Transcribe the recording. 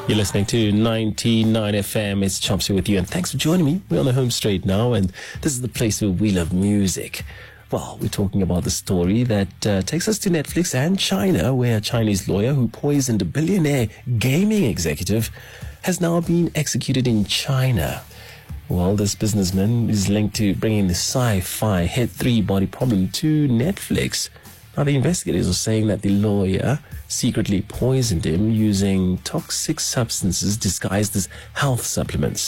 You're listening to 99 FM. It's Chopsy with you, and thanks for joining me. We're on the home straight now, and this is the place where we love music. Well, we're talking about the story that takes us to Netflix and China, where a Chinese lawyer who poisoned a billionaire gaming executive has now been executed in China. Well, this businessman is linked to bringing the sci-fi hit Three Body Problem to Netflix. Now, the investigators are saying that the lawyer secretly poisoned him using toxic substances disguised as health supplements.